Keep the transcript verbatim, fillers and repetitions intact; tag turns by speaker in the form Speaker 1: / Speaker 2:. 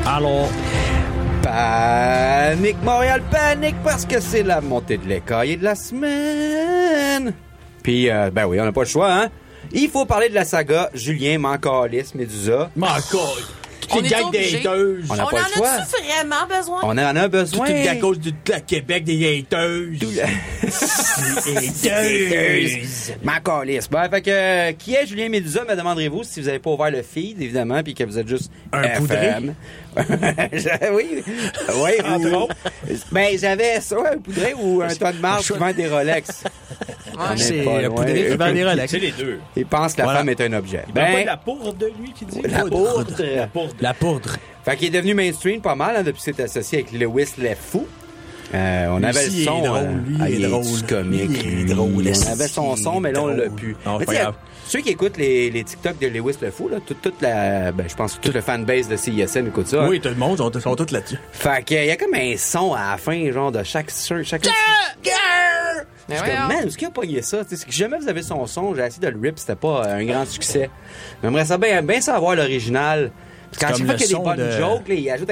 Speaker 1: Alors...
Speaker 2: Panique Montréal, panique parce que c'est la montée de l'écaille de la semaine. Puis, euh, ben oui, on n'a pas le choix, hein? Il faut parler de la saga Julien Mancalis Médusa.
Speaker 1: Mancalis!
Speaker 3: On est
Speaker 1: gang
Speaker 3: obligé.
Speaker 1: d'hateuses.
Speaker 2: On n'a
Speaker 3: On
Speaker 2: pas
Speaker 3: en
Speaker 2: le choix.
Speaker 3: a-tu vraiment besoin?
Speaker 2: On en a besoin.
Speaker 1: Tout est à cause de la Québec des hateuses.
Speaker 2: Les hateuses. Mancalis. Bon, fait que, euh, qui est Julien Médusa, me demanderez-vous, si vous n'avez pas ouvert le feed, évidemment, puis que vous êtes juste
Speaker 1: Un
Speaker 2: F M. oui. Oui,
Speaker 1: Entre
Speaker 2: ou...
Speaker 1: autres.
Speaker 2: Ben, j'avais ça, un poudré ou un ton de marge qui vend des Rolex. On est
Speaker 1: C'est
Speaker 2: pas
Speaker 1: le
Speaker 2: loin.
Speaker 1: poudré qui vend des Rolex.
Speaker 4: C'est les deux.
Speaker 2: Il pense que la
Speaker 1: Voilà.
Speaker 2: femme est un objet.
Speaker 4: Ben, pas
Speaker 2: Ben,
Speaker 4: de la poudre de lui qui dit.
Speaker 2: la poudre.
Speaker 4: La poudre.
Speaker 1: La poudre.
Speaker 2: Fait qu'il est devenu mainstream pas mal, hein, depuis qu'il s'est associé avec Lewis Lefou. Euh, on
Speaker 1: Lui
Speaker 2: avait
Speaker 1: aussi,
Speaker 2: le son.
Speaker 1: il est drôle,
Speaker 2: euh,
Speaker 1: lui,
Speaker 2: ah,
Speaker 1: il est drôle.
Speaker 2: est comique.
Speaker 1: Il est
Speaker 2: lui.
Speaker 1: drôle,
Speaker 2: On
Speaker 1: esti,
Speaker 2: avait son
Speaker 1: il
Speaker 2: son,
Speaker 1: est
Speaker 2: mais là, on l'a
Speaker 1: drôle.
Speaker 2: plus.
Speaker 1: Non,
Speaker 2: Mais
Speaker 1: pas
Speaker 2: tu sais,
Speaker 1: grave.
Speaker 2: ceux qui écoutent les, les TikTok de Lewis Lefou, là, toute, toute la, ben, je pense que toute le fanbase de C I S M écoute ça.
Speaker 1: Oui, tout le monde, ils sont tous là-dessus.
Speaker 2: Fait qu'il y a comme un son à la fin, genre, de chaque... chaque...
Speaker 3: Mais
Speaker 2: Je suis
Speaker 3: voyons.
Speaker 2: comme, man, où est-ce qu'il a pogné ça? T'sais, si jamais vous avez son son, j'ai essayé de le rip, c'était pas euh, un grand succès. Mais j'aimerais ça bien, bien savoir l'original. Parce qu'à chaque
Speaker 1: comme
Speaker 2: fois
Speaker 1: le
Speaker 2: qu'il y a des
Speaker 1: son
Speaker 2: bonnes
Speaker 1: de-
Speaker 2: jokes, là, il ajoute